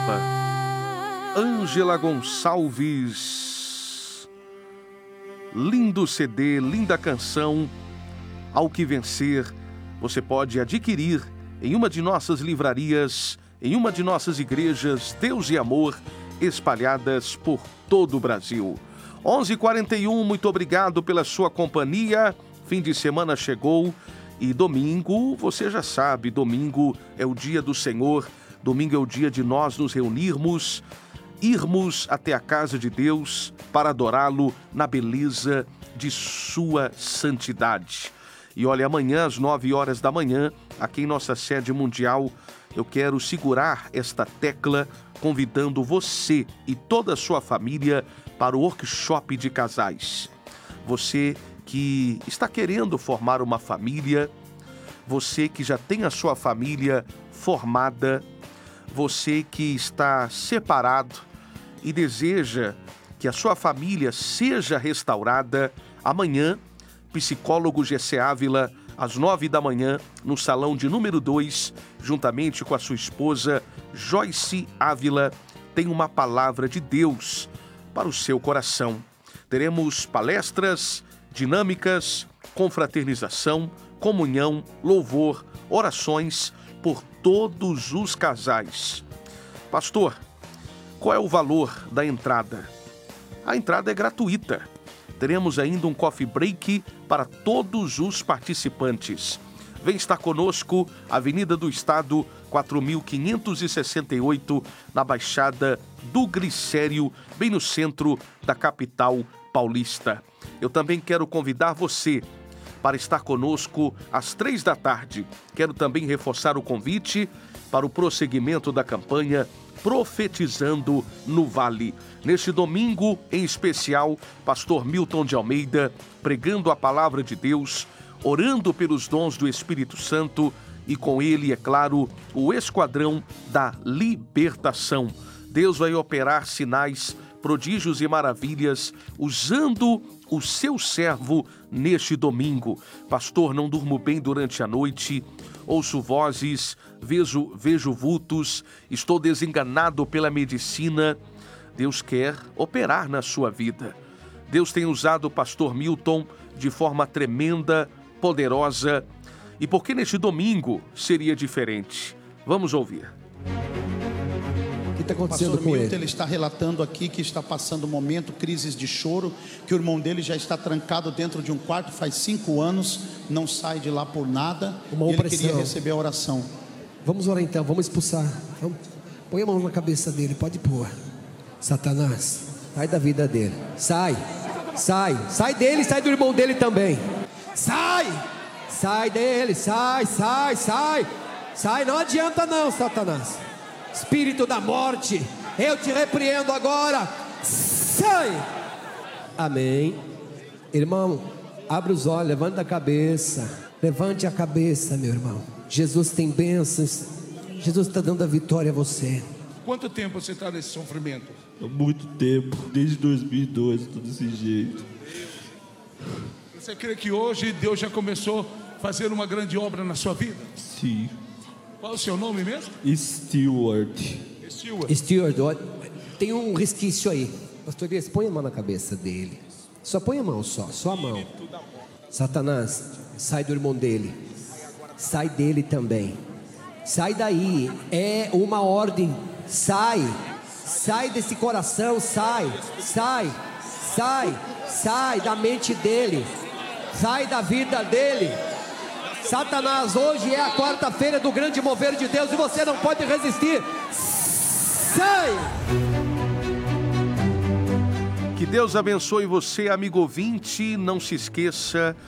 capa. Ângela Gonçalves. Lindo CD, linda canção. Ao que vencer, você pode adquirir em uma de nossas livrarias, em uma de nossas igrejas, Deus e Amor, espalhadas por todo o Brasil. 11h41, muito obrigado pela sua companhia. Fim de semana chegou e domingo, você já sabe, domingo é o dia do Senhor, domingo é o dia de nós nos reunirmos, irmos até a casa de Deus para adorá-lo na beleza de sua santidade. E olha, amanhã às 9h da manhã, aqui em nossa sede mundial, eu quero segurar esta tecla, convidando você e toda a sua família para o workshop de casais. Você que está querendo formar uma família, você que já tem a sua família formada, você que está separado e deseja que a sua família seja restaurada, amanhã, psicólogo Gessé Ávila, às 9h da manhã, no salão de número 2, juntamente com a sua esposa, Joyce Ávila, tem uma palavra de Deus para o seu coração. Teremos palestras, dinâmicas, confraternização, comunhão, louvor, orações por todos os casais. Pastor, qual é o valor da entrada? A entrada é gratuita. Teremos ainda um coffee break para todos os participantes. Vem estar conosco, Avenida do Estado, 4.568, na Baixada do Glicério, bem no centro da capital paulista. Eu também quero convidar você para estar conosco às 15h. Quero também reforçar o convite para o prosseguimento da campanha Profetizando no Vale. Neste domingo, em especial, pastor Milton de Almeida, pregando a palavra de Deus, orando pelos dons do Espírito Santo e com ele, é claro, o esquadrão da libertação. Deus vai operar sinais, prodígios e maravilhas usando o seu servo neste domingo. Pastor, não durmo bem durante a noite, ouço vozes, vejo vultos, estou desenganado pela medicina. Deus quer operar na sua vida. Deus tem usado o pastor Milton de forma tremenda, poderosa. E por que neste domingo seria diferente? Vamos ouvir. O que está acontecendo Pastor com Milton, ele? ele está relatando aqui que está passando um momento, crises de choro, que o irmão dele já está trancado dentro de um quarto faz 5 anos, não sai de lá por nada. Uma Ele opressão. queria receber a oração. Vamos orar então, vamos expulsar. Põe a mão na cabeça dele, pode pôr. Satanás, sai da vida dele. Sai dele, sai do irmão dele também. Sai dele, sai. Não adianta não, Satanás. Espírito da morte, eu te repreendo agora. Sai! Amém. Irmão, abre os olhos, levante a cabeça. Levante a cabeça, meu irmão. Jesus tem bênçãos. Jesus está dando a vitória a você. Quanto tempo você está nesse sofrimento? Há muito tempo, desde 2002, tudo desse jeito. Você crê que hoje Deus já começou a fazer uma grande obra na sua vida? Sim. Qual é o seu nome mesmo? Stewart. Stewart, tem um resquício aí. Pastor Elias, põe a mão na cabeça dele. Só põe a mão, só a mão. Satanás, sai do irmão dele. Sai dele também. Sai daí, é uma ordem. Sai desse coração, sai da mente dele, sai da vida dele. Satanás, hoje é a quarta-feira do grande mover de Deus e você não pode resistir. Sai! Que Deus abençoe você, amigo ouvinte. Não se esqueça,